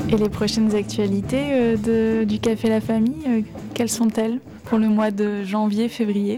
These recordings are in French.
Et les prochaines actualités du Café La Famille, quelles sont-elles pour le mois de janvier-février ?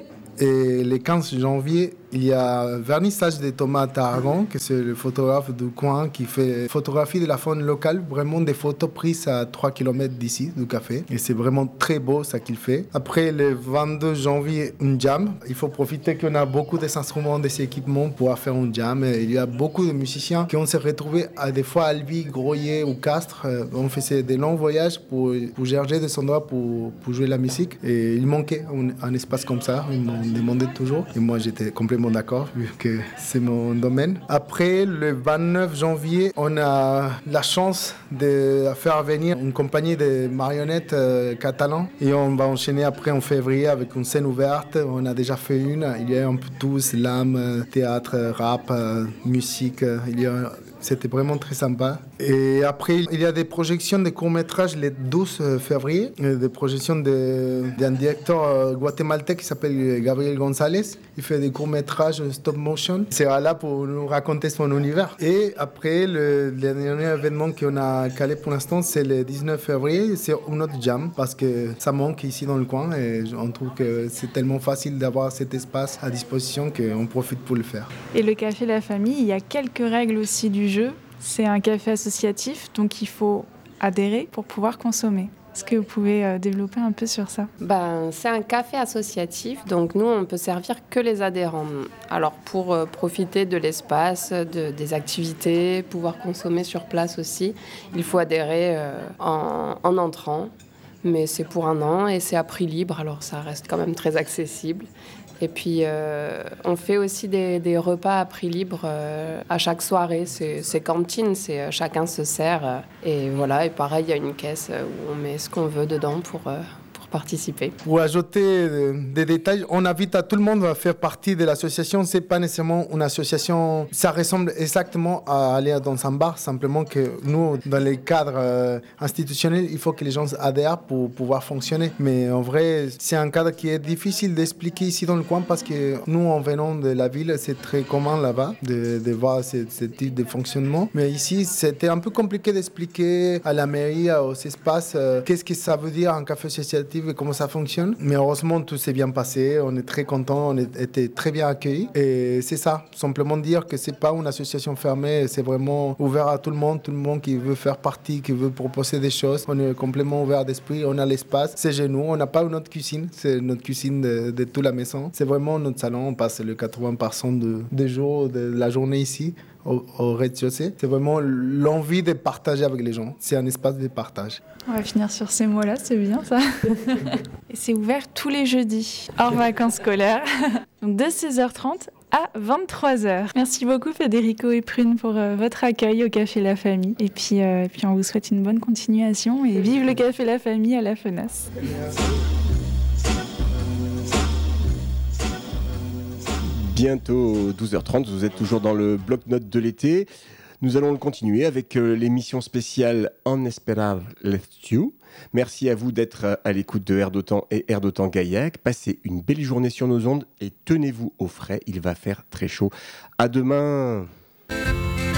Et le 15 janvier, il y a vernissage de Thomas Tarragon, que c'est le photographe du coin qui fait photographie de la faune locale, vraiment des photos prises à 3 km d'ici, du café. Et c'est vraiment très beau ça qu'il fait. Après, le 22 janvier, un jam. Il faut profiter qu'on a beaucoup d'instruments, des équipements pour faire un jam. Et il y a beaucoup de musiciens qui ont se retrouvés à des fois à Albi, Groyer ou Castres. On faisait des longs voyages pour chercher des endroits pour jouer la musique. Et il manquait un espace comme ça. Ils m'ont demandé toujours. Et moi, j'étais complètement d'accord, vu que c'est mon domaine. Après, le 29 janvier, on a la chance de faire venir une compagnie de marionnettes catalans. Et on va enchaîner après en février avec une scène ouverte. On a déjà fait une. Il y a un peu tout, slam, théâtre, rap, musique. C'était vraiment très sympa. Et après, il y a des projections de courts-métrages le 12 février, des projections d'un directeur guatémaltais qui s'appelle Gabriel González. Il fait des courts-métrages stop motion. Il sera là pour nous raconter son univers. Et après, le dernier événement qu'on a calé pour l'instant, c'est le 19 février. C'est un autre jam parce que ça manque ici dans le coin et on trouve que c'est tellement facile d'avoir cet espace à disposition qu'on profite pour le faire. Et le Café La Famille, il y a quelques règles aussi du jeu. C'est un café associatif, donc il faut adhérer pour pouvoir consommer. Est-ce que vous pouvez développer un peu sur ça ? C'est un café associatif, donc nous, on ne peut servir que les adhérents. Alors, pour profiter de l'espace, des activités, pouvoir consommer sur place aussi, il faut adhérer en entrant. Mais c'est pour 1 an et c'est à prix libre, alors ça reste quand même très accessible. Et puis, on fait aussi des repas à prix libre à chaque soirée. C'est cantine, chacun se sert. Et voilà, et pareil, il y a une caisse où on met ce qu'on veut dedans pour participer. Pour ajouter des détails, on invite à tout le monde à faire partie de l'association. C'est pas nécessairement une association, ça ressemble exactement à aller dans un bar, simplement que nous, dans les cadres institutionnels, il faut que les gens adhèrent pour pouvoir fonctionner. Mais en vrai, c'est un cadre qui est difficile d'expliquer ici dans le coin parce que nous, en venant de la ville, c'est très commun là-bas de voir ce type de fonctionnement. Mais ici, c'était un peu compliqué d'expliquer à la mairie, aux espaces, qu'est-ce que ça veut dire un café associatif et comment ça fonctionne. Mais heureusement, tout s'est bien passé. On est très contents, on a été très bien accueillis. Et c'est ça, simplement dire que c'est pas une association fermée, c'est vraiment ouvert à tout le monde qui veut faire partie, qui veut proposer des choses. On est complètement ouvert d'esprit, on a l'espace, c'est chez nous, on n'a pas notre cuisine, c'est notre cuisine de toute la maison. C'est vraiment notre salon, on passe le 80% des jours de la journée ici. Au rez-de-chaussée. C'est vraiment l'envie de partager avec les gens. C'est un espace de partage. On va finir sur ces mots-là, c'est bien ça. Et c'est ouvert tous les jeudis, hors vacances scolaires, donc de 16h30 à 23h. Merci beaucoup Federico et Prune pour votre accueil au Café La Famille. Et puis on vous souhaite une bonne continuation et vive le Café La Famille à la Fenasse. Bientôt 12h30, vous êtes toujours dans le bloc-notes de l'été. Nous allons le continuer avec l'émission spéciale En Esperar Lectiu. Merci à vous d'être à l'écoute de Air d'Otan et Air d'Otan Gaillac. Passez une belle journée sur nos ondes et tenez-vous au frais, il va faire très chaud. À demain.